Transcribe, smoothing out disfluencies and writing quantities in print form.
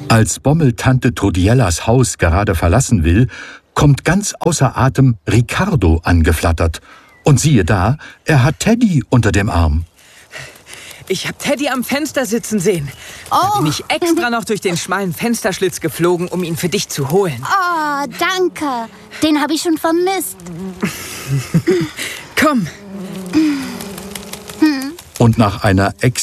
Als Bommel Tante Trudiellas Haus gerade verlassen will, kommt ganz außer Atem Ricardo angeflattert. Und siehe da, er hat Teddy unter dem Arm. Ich habe Teddy am Fenster sitzen sehen. Da bin ich extra noch durch den schmalen Fensterschlitz geflogen, um ihn für dich zu holen. Oh, danke. Den habe ich schon vermisst. Komm. Und nach einer